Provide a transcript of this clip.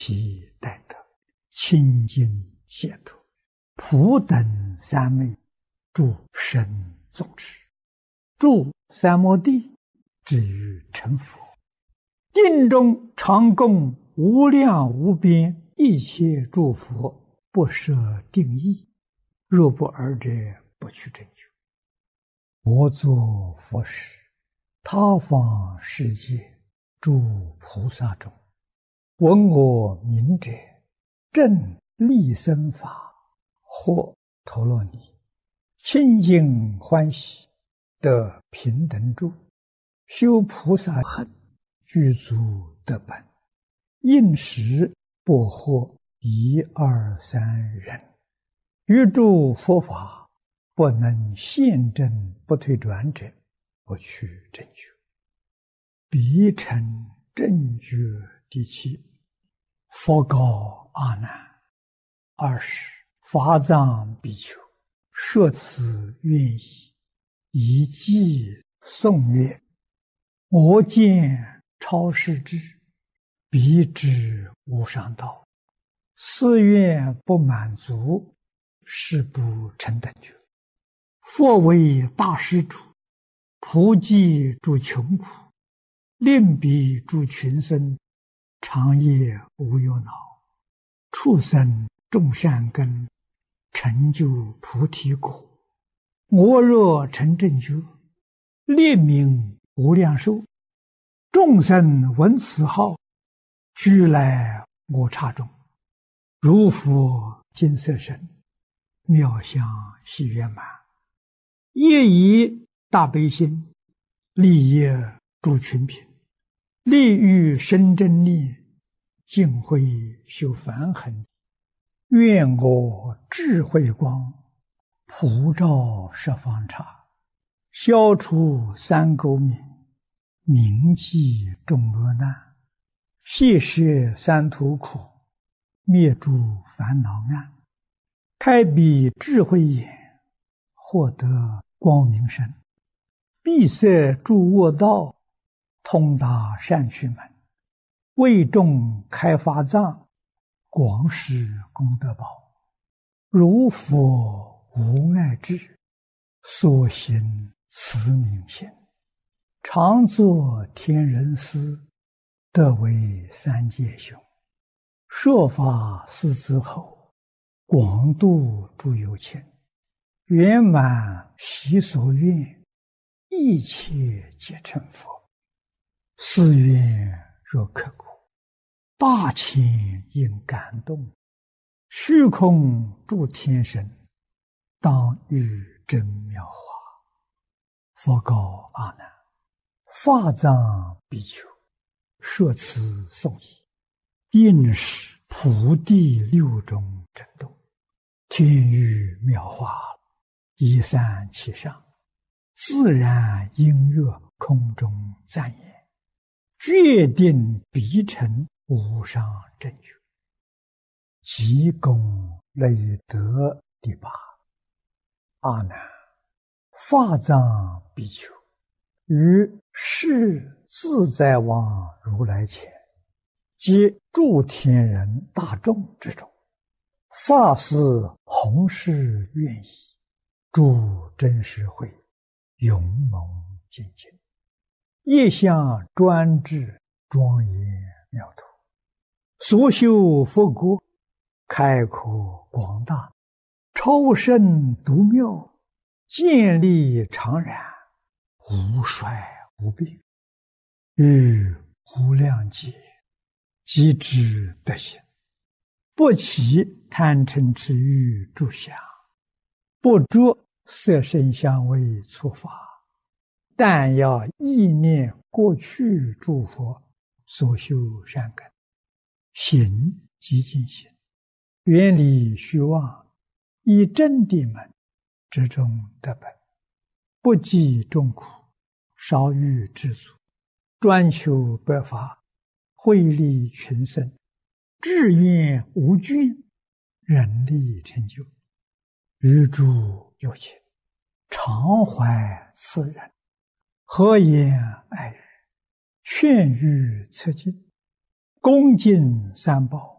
其待得，清净解脱，普等三昧，诸生众持，住三摩地，至于成佛。定中常供无量无边一切诸佛，不设定义。若不尔者，不去成就。我作佛时，他方世界诸菩萨中，闻我名者，正利生法，或陀罗尼，清净欢喜，得平等住，修菩萨行，具足得本，应时不获一二三人，于诸佛法不能现证不退转者，不去正觉。彼成正觉第七。佛告阿难：20法藏比丘，说此愿意，以偈颂曰：我见超世智，彼知无上道，誓愿不满足，誓不成等觉。佛为大施主，普济诸穷苦，令彼诸群生，长夜无忧恼，畜生种善根，成就菩提果。我若成正觉，列名无量寿，众生闻此号，俱来我刹中，如佛金色身，妙相喜圆满，业以大悲心，利益诸群品，利欲生真力，净慧修梵行。愿我智慧光，普照十方刹，消除三垢冥，铭记众恶难，悉摄三途苦，灭诸烦恼暗，开彼智慧眼，获得光明身，闭塞诸恶道，通达善趣门，为众开法藏，广施功德宝。如佛无碍智，所行慈悯心，常作天人师，得为三界雄。说法四之后，广度诸有情，圆满习所愿，一切皆成佛。誓愿若刻骨，大千应感动，虚空诸天神，当遇真妙法。佛告阿难：法藏比丘，说此颂已，应是菩提六种震动，天雨妙法，一散其上，自然音乐空中赞言，决定必成无上正觉。即功累德第八。阿难，法藏比丘，于世自在王如来前，皆诸天人大众之中，发誓弘誓愿意，诸真实会，勇猛精进，业相专制，庄严妙土，所修佛国，开阔广大，超胜独妙，建立常然，无衰无病，于无量劫，即知德行，不起贪嗔痴欲诸想，不着色声香味触法，但要意念过去诸佛所修善根，行即净行，远离虚妄，以真谛门，之中得本，不计众苦，少欲知足，专求百法，惠利群生，志愿无倦，人力成就。于诸有情，常怀慈仁，和颜爱语，劝喻策进，恭敬三宝，